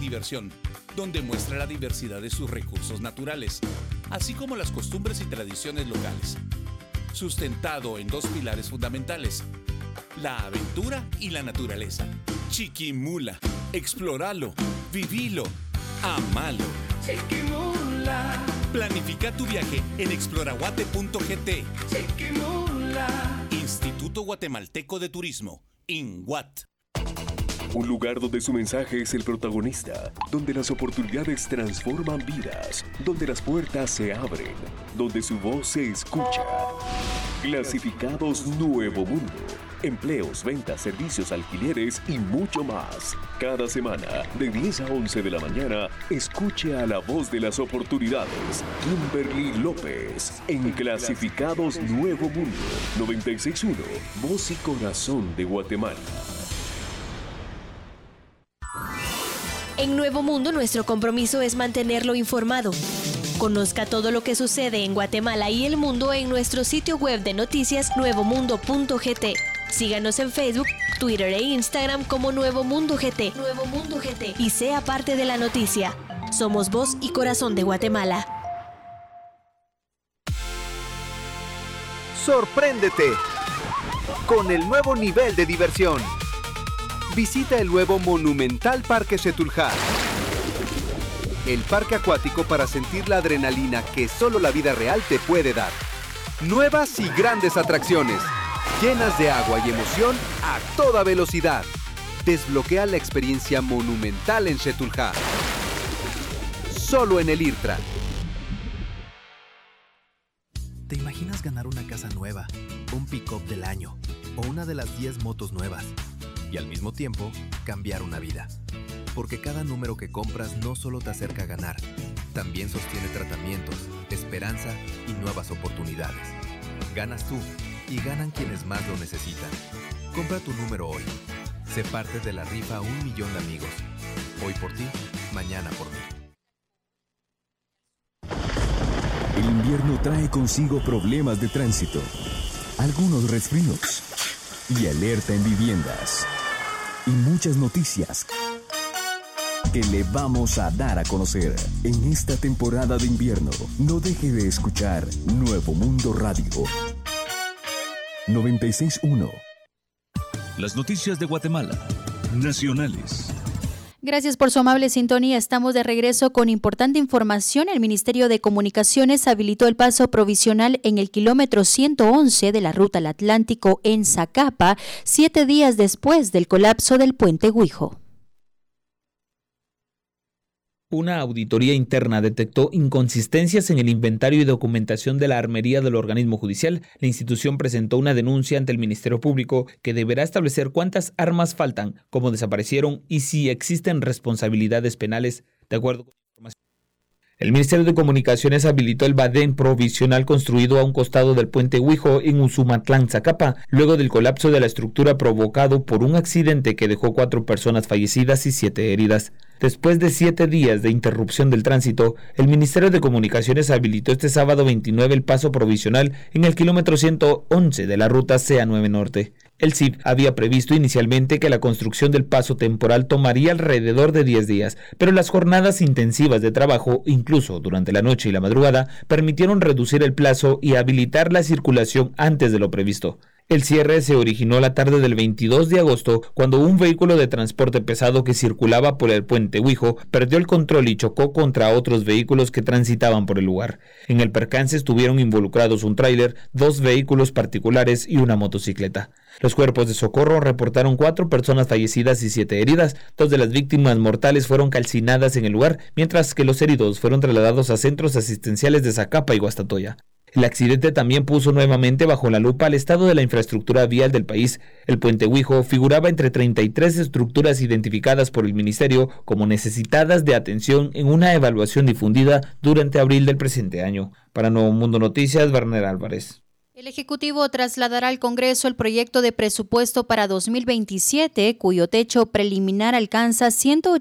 diversión, donde muestra la diversidad de sus recursos naturales, así como las costumbres y tradiciones locales. Sustentado en dos pilares fundamentales, la aventura y la naturaleza. Chiquimula, explóralo, vivilo, amalo. Chiquimula. Planifica tu viaje en exploraguate.gt. Chiquimula. Instituto Guatemalteco de Turismo, INGUAT. Un lugar donde su mensaje es el protagonista, donde las oportunidades transforman vidas, donde las puertas se abren, donde su voz se escucha. Clasificados Nuevo Mundo. Empleos, ventas, servicios, alquileres y mucho más. Cada semana, de 10 a 11 de la mañana, escuche a la voz de las oportunidades, Kimberly López, en Clasificados Nuevo Mundo, 96.1, Voz y Corazón de Guatemala. En Nuevo Mundo, nuestro compromiso es mantenerlo informado. Conozca todo lo que sucede en Guatemala y el mundo en nuestro sitio web de noticias nuevomundo.gt. Síganos en Facebook, Twitter e Instagram como Nuevo Mundo GT. Nuevo Mundo GT. Y sea parte de la noticia. Somos voz y corazón de Guatemala. Sorpréndete con el nuevo nivel de diversión. Visita el nuevo monumental Parque Xetulhá. El parque acuático para sentir la adrenalina que solo la vida real te puede dar. Nuevas y grandes atracciones, llenas de agua y emoción a toda velocidad. Desbloquea la experiencia monumental en Xetulhá. Solo en el IRTRA. ¿Te imaginas ganar una casa nueva, un pick-up del año o una de las 10 motos nuevas? Y al mismo tiempo, cambiar una vida. Porque cada número que compras no solo te acerca a ganar, también sostiene tratamientos, esperanza y nuevas oportunidades. Ganas tú y ganan quienes más lo necesitan. Compra tu número hoy. Sé parte de la rifa 1 millón de amigos. Hoy por ti, mañana por mí. El invierno trae consigo problemas de tránsito, algunos resfríos y alerta en viviendas. Y muchas noticias que le vamos a dar a conocer en esta temporada de invierno. No deje de escuchar Nuevo Mundo Radio 96.1. Las noticias de Guatemala, nacionales. Gracias por su amable sintonía. Estamos de regreso con importante información. El Ministerio de Comunicaciones habilitó el paso provisional en el kilómetro 111 de la Ruta al Atlántico en Zacapa, 7 días después del colapso del puente Guijo. Una auditoría interna detectó inconsistencias en el inventario y documentación de la armería del organismo judicial. La institución presentó una denuncia ante el Ministerio Público que deberá establecer cuántas armas faltan, cómo desaparecieron y si existen responsabilidades penales, de acuerdo con información. El Ministerio de Comunicaciones habilitó el badén provisional construido a un costado del puente Guijo en Usumatlán, Zacapa, luego del colapso de la estructura provocado por un accidente que dejó 4 personas fallecidas y 7 heridas. Después de 7 días de interrupción del tránsito, el Ministerio de Comunicaciones habilitó este sábado 29 el paso provisional en el kilómetro 111 de la ruta CA9 Norte. El CIP había previsto inicialmente que la construcción del paso temporal tomaría alrededor de 10 días, pero las jornadas intensivas de trabajo, incluso durante la noche y la madrugada, permitieron reducir el plazo y habilitar la circulación antes de lo previsto. El cierre se originó la tarde del 22 de agosto cuando un vehículo de transporte pesado que circulaba por el puente Guijo perdió el control y chocó contra otros vehículos que transitaban por el lugar. En el percance estuvieron involucrados un tráiler, 2 vehículos particulares y una motocicleta. Los cuerpos de socorro reportaron 4 personas fallecidas y 7 heridas. 2 de las víctimas mortales fueron calcinadas en el lugar, mientras que los heridos fueron trasladados a centros asistenciales de Zacapa y Guastatoya. El accidente también puso nuevamente bajo la lupa el estado de la infraestructura vial del país. El puente Guijo figuraba entre 33 estructuras identificadas por el Ministerio como necesitadas de atención en una evaluación difundida durante abril del presente año. Para Nuevo Mundo Noticias, Werner Álvarez. El Ejecutivo trasladará al Congreso el proyecto de presupuesto para 2027, cuyo techo preliminar alcanza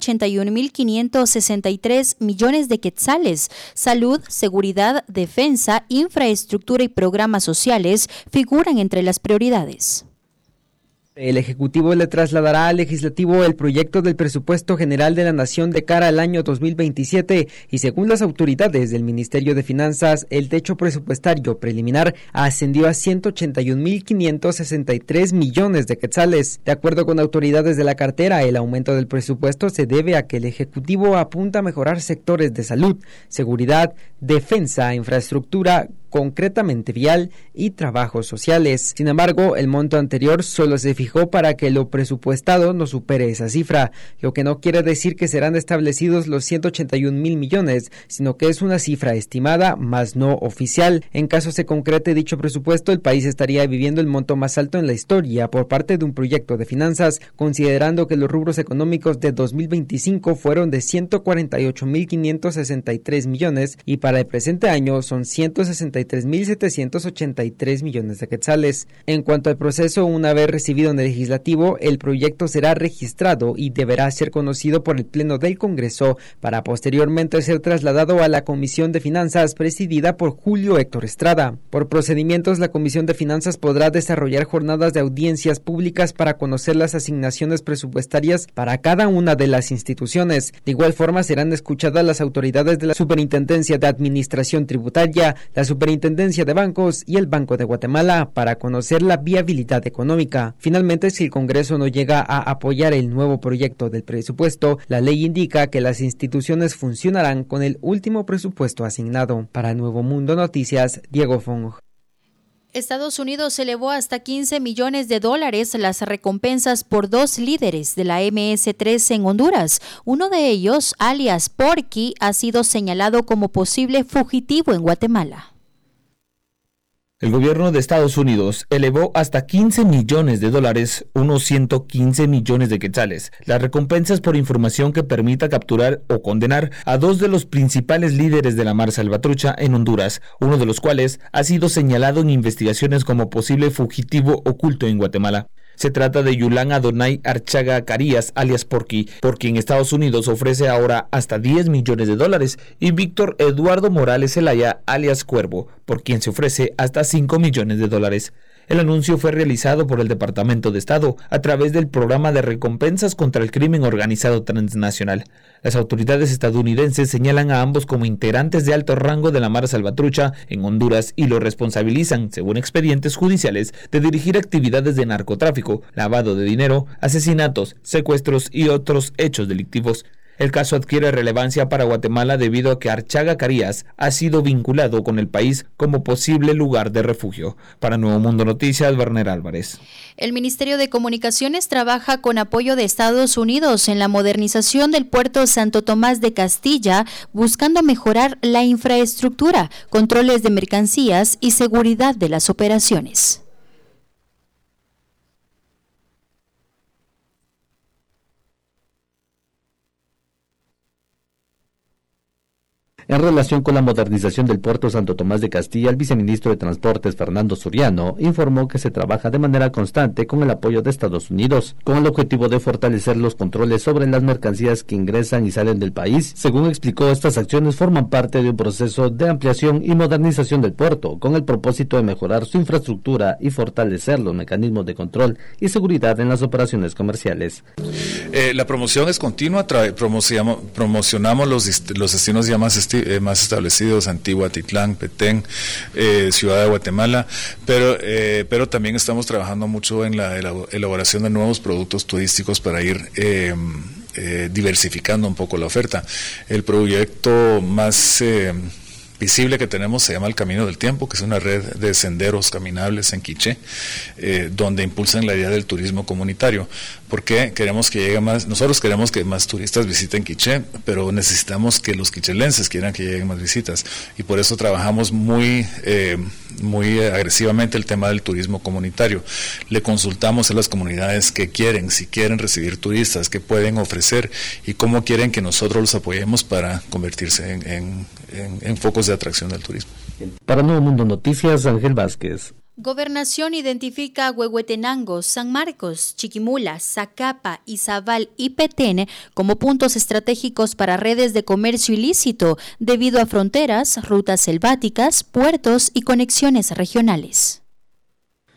181.563 millones de quetzales. Salud, seguridad, defensa, infraestructura y programas sociales figuran entre las prioridades. El Ejecutivo le trasladará al Legislativo el proyecto del Presupuesto General de la Nación de cara al año 2027 y según las autoridades del Ministerio de Finanzas, el techo presupuestario preliminar ascendió a 181.563 millones de quetzales. De acuerdo con autoridades de la cartera, el aumento del presupuesto se debe a que el Ejecutivo apunta a mejorar sectores de salud, seguridad, defensa, infraestructura, concretamente vial y trabajos sociales. Sin embargo, el monto anterior solo se fijó para que lo presupuestado no supere esa cifra, lo que no quiere decir que serán establecidos los 181.000 millones, sino que es una cifra estimada, más no oficial. En caso se concrete dicho presupuesto, el país estaría viviendo el monto más alto en la historia por parte de un proyecto de finanzas, considerando que los rubros económicos de 2025 fueron de 148.563 millones y para el presente año son 163.783 millones de quetzales. En cuanto al proceso, una vez recibido en el Legislativo, el proyecto será registrado y deberá ser conocido por el Pleno del Congreso para posteriormente ser trasladado a la Comisión de Finanzas presidida por Julio Héctor Estrada. Por procedimientos, la Comisión de Finanzas podrá desarrollar jornadas de audiencias públicas para conocer las asignaciones presupuestarias para cada una de las instituciones. De igual forma, serán escuchadas las autoridades de la Superintendencia de Administración Tributaria, la Superintendencia de Bancos y el Banco de Guatemala para conocer la viabilidad económica. Finalmente, si el Congreso no llega a apoyar el nuevo proyecto del presupuesto, la ley indica que las instituciones funcionarán con el último presupuesto asignado. Para Nuevo Mundo Noticias, Diego Fong. Estados Unidos elevó hasta $15 millones las recompensas por 2 líderes de la MS-13 en Honduras. Uno de ellos, alias Porky, ha sido señalado como posible fugitivo en Guatemala. El gobierno de Estados Unidos elevó hasta $15 millones, unos 115 millones de quetzales, las recompensas por información que permita capturar o condenar a 2 de los principales líderes de la Mara Salvatrucha en Honduras, uno de los cuales ha sido señalado en investigaciones como posible fugitivo oculto en Guatemala. Se trata de Yulán Adonai Archaga Carías, alias Porky, por quien Estados Unidos ofrece ahora hasta $10 millones, y Víctor Eduardo Morales Zelaya, alias Cuervo, por quien se ofrece hasta $5 millones. El anuncio fue realizado por el Departamento de Estado a través del Programa de Recompensas contra el Crimen Organizado Transnacional. Las autoridades estadounidenses señalan a ambos como integrantes de alto rango de la Mara Salvatrucha en Honduras y lo responsabilizan, según expedientes judiciales, de dirigir actividades de narcotráfico, lavado de dinero, asesinatos, secuestros y otros hechos delictivos. El caso adquiere relevancia para Guatemala debido a que Archaga Carías ha sido vinculado con el país como posible lugar de refugio. Para Nuevo Mundo Noticias, Werner Álvarez. El Ministerio de Comunicaciones trabaja con apoyo de Estados Unidos en la modernización del puerto Santo Tomás de Castilla, buscando mejorar la infraestructura, controles de mercancías y seguridad de las operaciones. En relación con la modernización del puerto Santo Tomás de Castilla, el viceministro de Transportes, Fernando Soriano, informó que se trabaja de manera constante con el apoyo de Estados Unidos, con el objetivo de fortalecer los controles sobre las mercancías que ingresan y salen del país. Según explicó, estas acciones forman parte de un proceso de ampliación y modernización del puerto, con el propósito de mejorar su infraestructura y fortalecer los mecanismos de control y seguridad en las operaciones comerciales. La promoción es continua, promocionamos los destinos ya más establecidos, Antigua, Titlán, Petén, Ciudad de Guatemala, pero también estamos trabajando mucho en la elaboración de nuevos productos turísticos para ir diversificando un poco la oferta. El proyecto más visible que tenemos se llama El Camino del Tiempo, que es una red de senderos caminables en Quiché, donde impulsan la idea del turismo comunitario. Porque queremos que llegue más, nosotros queremos que más turistas visiten Quiché, pero necesitamos que los quichelenses quieran que lleguen más visitas, y por eso trabajamos muy agresivamente el tema del turismo comunitario. Le consultamos a las comunidades que quieren, si quieren recibir turistas, qué pueden ofrecer y cómo quieren que nosotros los apoyemos para convertirse en focos de atracción del turismo. Para Nuevo Mundo Noticias, Ángel Vázquez. Gobernación identifica Huehuetenango, San Marcos, Chiquimula, Zacapa, Izabal y Petén como puntos estratégicos para redes de comercio ilícito debido a fronteras, rutas selváticas, puertos y conexiones regionales.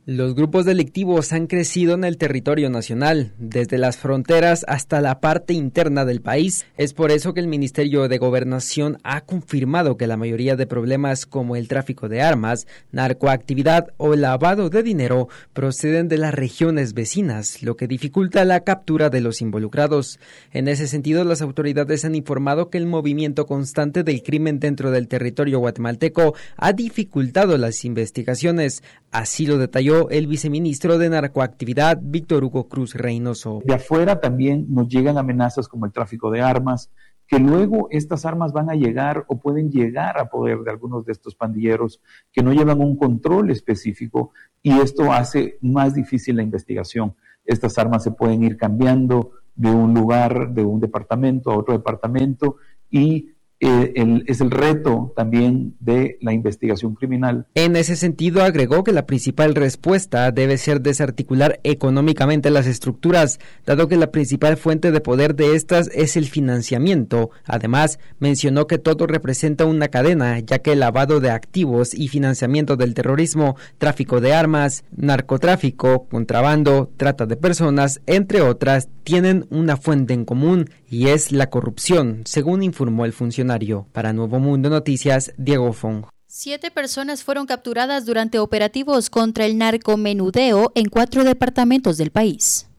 Los grupos delictivos han crecido en el territorio nacional, desde las fronteras hasta la parte interna del país. Es por eso que el Ministerio de Gobernación ha confirmado que la mayoría de problemas como el tráfico de armas, narcoactividad o lavado de dinero proceden de las regiones vecinas, lo que dificulta la captura de los involucrados. En ese sentido, las autoridades han informado que el movimiento constante del crimen dentro del territorio guatemalteco ha dificultado las investigaciones. Así lo detalló el viceministro de Narcoactividad, Víctor Hugo Cruz Reynoso. De afuera también nos llegan amenazas como el tráfico de armas, que luego estas armas van a llegar o pueden llegar a poder de algunos de estos pandilleros que no llevan un control específico, y esto hace más difícil la investigación. Estas armas se pueden ir cambiando de un lugar, de un departamento a otro departamento, y es el reto también de la investigación criminal. En ese sentido, agregó que la principal respuesta debe ser desarticular económicamente las estructuras, dado que la principal fuente de poder de estas es el financiamiento. Además, mencionó que todo representa una cadena, ya que el lavado de activos y financiamiento del terrorismo, tráfico de armas, narcotráfico, contrabando, trata de personas, entre otras, tienen una fuente en común, y es la corrupción, según informó el funcionario. Para Nuevo Mundo Noticias, Diego Fong. 7 personas fueron capturadas durante operativos contra el narcomenudeo en 4 departamentos del país.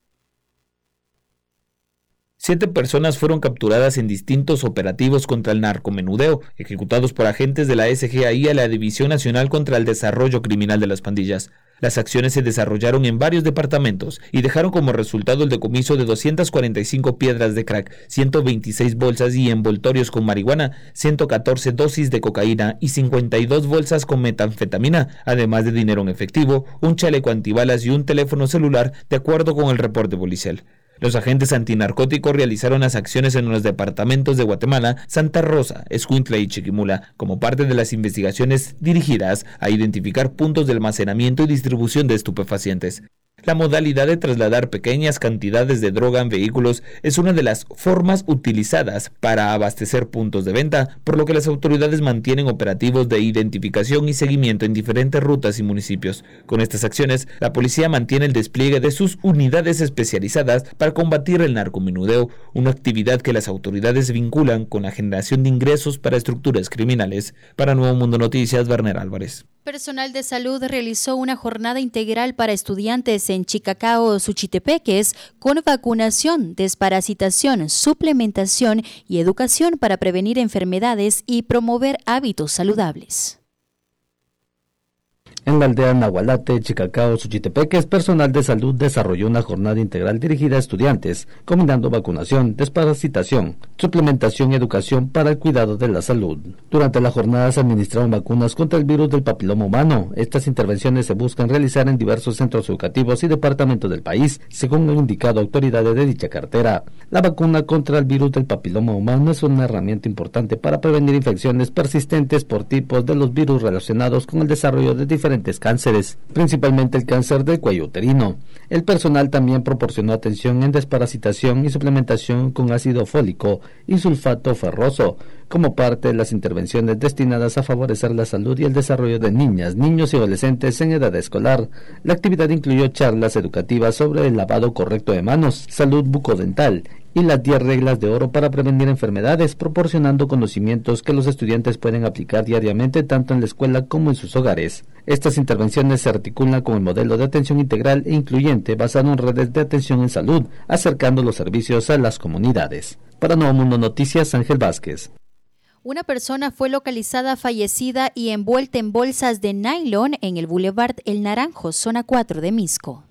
7 personas fueron capturadas en distintos operativos contra el narcomenudeo, ejecutados por agentes de la SGAI a la División Nacional contra el Desarrollo Criminal de las Pandillas. Las acciones se desarrollaron en varios departamentos y dejaron como resultado el decomiso de 245 piedras de crack, 126 bolsas y envoltorios con marihuana, 114 dosis de cocaína y 52 bolsas con metanfetamina, además de dinero en efectivo, un chaleco antibalas y un teléfono celular, de acuerdo con el reporte policial. Los agentes antinarcóticos realizaron las acciones en los departamentos de Guatemala, Santa Rosa, Escuintla y Chiquimula, como parte de las investigaciones dirigidas a identificar puntos de almacenamiento y distribución de estupefacientes. La modalidad de trasladar pequeñas cantidades de droga en vehículos es una de las formas utilizadas para abastecer puntos de venta, por lo que las autoridades mantienen operativos de identificación y seguimiento en diferentes rutas y municipios. Con estas acciones, la policía mantiene el despliegue de sus unidades especializadas para combatir el narcomenudeo, una actividad que las autoridades vinculan con la generación de ingresos para estructuras criminales. Para Nuevo Mundo Noticias, Werner Álvarez. Personal de salud realizó una jornada integral para estudiantes en Chicacao, Suchitepeques, con vacunación, desparasitación, suplementación y educación para prevenir enfermedades y promover hábitos saludables. En la aldea Nahualate, Chicacao, Suchitepeques, personal de salud desarrolló una jornada integral dirigida a estudiantes, combinando vacunación, desparasitación, suplementación y educación para el cuidado de la salud. Durante la jornada se administraron vacunas contra el virus del papiloma humano. Estas intervenciones se buscan realizar en diversos centros educativos y departamentos del país, según han indicado autoridades de dicha cartera. La vacuna contra el virus del papiloma humano es una herramienta importante para prevenir infecciones persistentes por tipos de los virus relacionados con el desarrollo de diferentes cánceres, principalmente el cáncer del cuello uterino. El personal también proporcionó atención en desparasitación y suplementación con ácido fólico y sulfato ferroso, como parte de las intervenciones destinadas a favorecer la salud y el desarrollo de niñas, niños y adolescentes en edad escolar. La actividad incluyó charlas educativas sobre el lavado correcto de manos, salud bucodental y las 10 reglas de oro para prevenir enfermedades, proporcionando conocimientos que los estudiantes pueden aplicar diariamente tanto en la escuela como en sus hogares. Estas intervenciones se articulan con el modelo de atención integral e incluyente basado en redes de atención en salud, acercando los servicios a las comunidades. Para Nuevo Mundo Noticias, Ángel Vázquez. Una persona fue localizada fallecida y envuelta en bolsas de nylon en el Boulevard El Naranjo, zona 4 de Misco.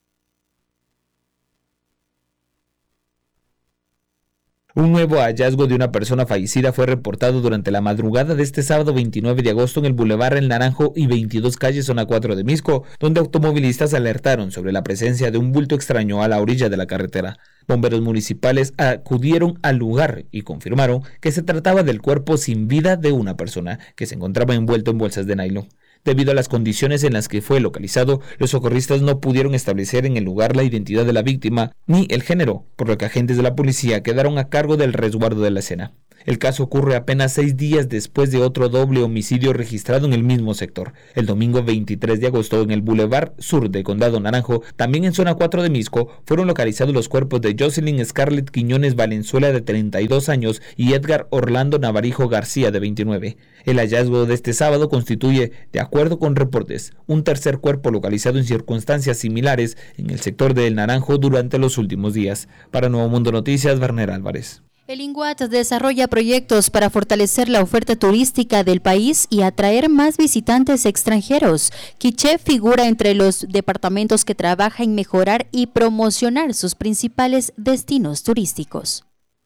Un nuevo hallazgo de una persona fallecida fue reportado durante la madrugada de este sábado 29 de agosto en el Boulevard El Naranjo y 22 calle zona 4 de Misco, donde automovilistas alertaron sobre la presencia de un bulto extraño a la orilla de la carretera. Bomberos municipales acudieron al lugar y confirmaron que se trataba del cuerpo sin vida de una persona que se encontraba envuelto en bolsas de nylon. Debido a las condiciones en las que fue localizado, los socorristas no pudieron establecer en el lugar la identidad de la víctima ni el género, por lo que agentes de la policía quedaron a cargo del resguardo de la escena. El caso ocurre apenas 6 días después de otro doble homicidio registrado en el mismo sector. El domingo 23 de agosto, en el Boulevard Sur de Condado Naranjo, también en zona 4 de Misco, fueron localizados los cuerpos de Jocelyn Scarlett Quiñones Valenzuela, de 32 años, y Edgar Orlando Navarijo García, de 29. El hallazgo de este sábado constituye, de acuerdo con reportes, un tercer cuerpo localizado en circunstancias similares en el sector de El Naranjo durante los últimos días. Para Nuevo Mundo Noticias, Werner Álvarez. El INGUAT desarrolla proyectos para fortalecer la oferta turística del país y atraer más visitantes extranjeros. Quiché figura entre los departamentos que trabaja en mejorar y promocionar sus principales destinos turísticos.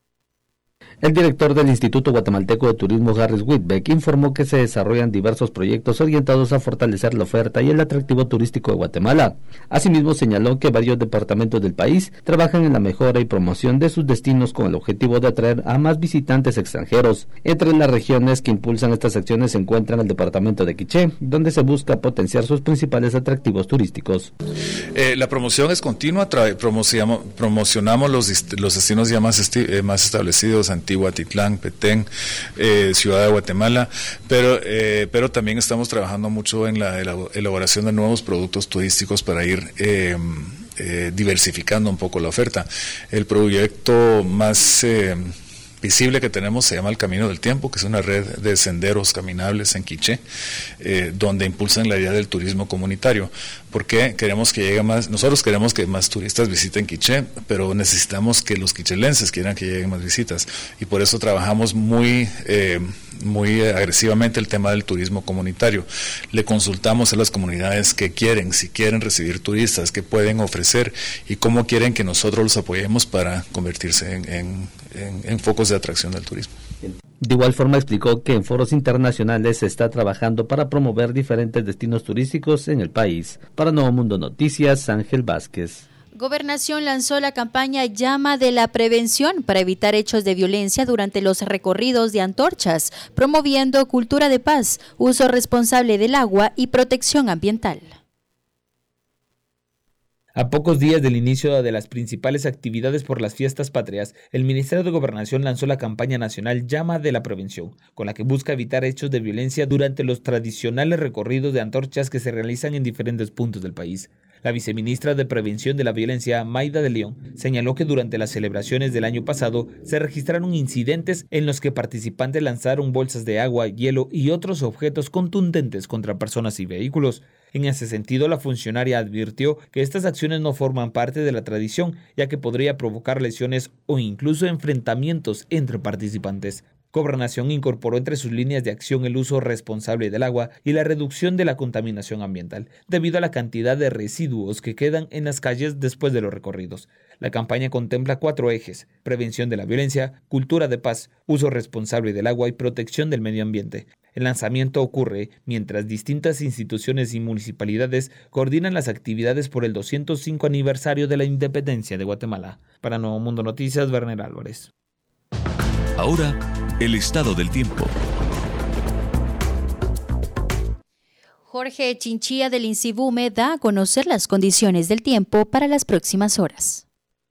El director del Instituto Guatemalteco de Turismo, Harris Whitbeck, informó que se desarrollan diversos proyectos orientados a fortalecer la oferta y el atractivo turístico de Guatemala. Asimismo, señaló que varios departamentos del país trabajan en la mejora y promoción de sus destinos con el objetivo de atraer a más visitantes extranjeros. Entre las regiones que impulsan estas acciones se encuentran el departamento de Quiché, donde se busca potenciar sus principales atractivos turísticos. La promoción es continua, promocionamos los destinos ya más establecidos, Antigua, Titlán, Petén, Ciudad de Guatemala, pero también estamos trabajando mucho en la elaboración de nuevos productos turísticos para ir diversificando un poco la oferta. El proyecto más visible que tenemos se llama El Camino del Tiempo, que es una red de senderos caminables en Quiché, donde impulsan la idea del turismo comunitario. Porque queremos que llegue más, nosotros queremos que más turistas visiten Quiché, pero necesitamos que los quichelenses quieran que lleguen más visitas, y por eso trabajamos muy agresivamente el tema del turismo comunitario. Le consultamos a las comunidades qué quieren, si quieren recibir turistas, qué pueden ofrecer y cómo quieren que nosotros los apoyemos para convertirse en focos de atracción del turismo. De igual forma explicó que en foros internacionales se está trabajando para promover diferentes destinos turísticos en el país. Para Nuevo Mundo Noticias, Ángel Vázquez. Gobernación lanzó la campaña Llama de la Prevención para evitar hechos de violencia durante los recorridos de antorchas, promoviendo cultura de paz, uso responsable del agua y protección ambiental. A pocos días del inicio de las principales actividades por las fiestas patrias, el Ministerio de Gobernación lanzó la campaña nacional Llama de la Prevención, con la que busca evitar hechos de violencia durante los tradicionales recorridos de antorchas que se realizan en diferentes puntos del país. La viceministra de Prevención de la Violencia, Mayda de León, señaló que durante las celebraciones del año pasado se registraron incidentes en los que participantes lanzaron bolsas de agua, hielo y otros objetos contundentes contra personas y vehículos. En ese sentido, la funcionaria advirtió que estas acciones no forman parte de la tradición, ya que podría provocar lesiones o incluso enfrentamientos entre participantes. Gobernación incorporó entre sus líneas de acción el uso responsable del agua y la reducción de la contaminación ambiental, debido a la cantidad de residuos que quedan en las calles después de los recorridos. La campaña contempla 4 ejes: prevención de la violencia, cultura de paz, uso responsable del agua y protección del medio ambiente. El lanzamiento ocurre mientras distintas instituciones y municipalidades coordinan las actividades por el 205 aniversario de la independencia de Guatemala. Para Nuevo Mundo Noticias, Werner Álvarez. Ahora, el estado del tiempo. Jorge Chinchilla del INSIBUME da a conocer las condiciones del tiempo para las próximas horas.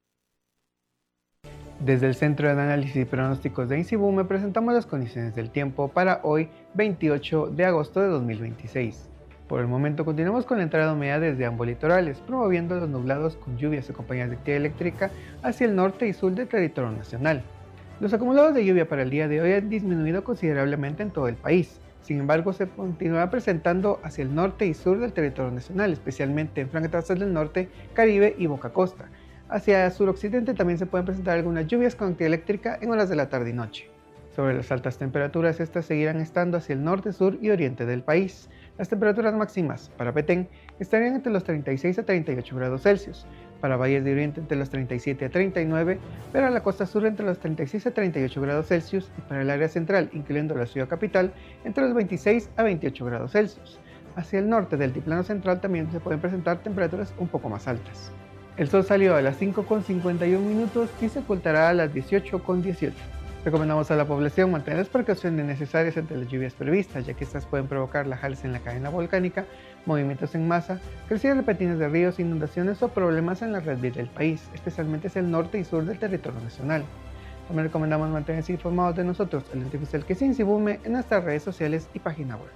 Desde el Centro de Análisis y Pronósticos de INSIBUME presentamos las condiciones del tiempo para hoy, 28 de agosto de 2026. Por el momento continuamos con la entrada de humedad desde ambos litorales, promoviendo los nublados con lluvias acompañadas de actividad eléctrica hacia el norte y sur del territorio nacional. Los acumulados de lluvia para el día de hoy han disminuido considerablemente en todo el país. Sin embargo, se continúa presentando hacia el norte y sur del territorio nacional, especialmente en franjas del norte, Caribe y Boca Costa. Hacia el suroccidente también se pueden presentar algunas lluvias con actividad eléctrica en horas de la tarde y noche. Sobre las altas temperaturas, estas seguirán estando hacia el norte, sur y oriente del país. Las temperaturas máximas para Petén estarían entre los 36 a 38 grados Celsius, para Valles de Oriente entre los 37 a 39, para la costa sur entre los 36 a 38 grados Celsius y para el área central, incluyendo la ciudad capital, entre los 26 a 28 grados Celsius. Hacia el norte del altiplano central también se pueden presentar temperaturas un poco más altas. El sol salió a las 5:51 y se ocultará a las 18:18. Recomendamos a la población mantener las precauciones necesarias ante las lluvias previstas, ya que estas pueden provocar lajas en la cadena volcánica, movimientos en masa, crecidas repentinas de ríos, inundaciones o problemas en la red vial del país, especialmente hacia el norte y sur del territorio nacional. También recomendamos mantenerse informados de nosotros, el ente oficial que es INSIBUME, en nuestras redes sociales y página web.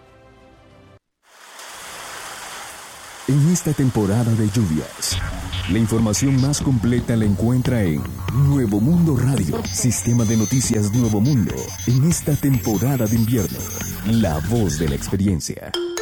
En esta temporada de lluvias, la información más completa la encuentra en Nuevo Mundo Radio, sistema de noticias Nuevo Mundo. En esta temporada de invierno, la voz de la experiencia.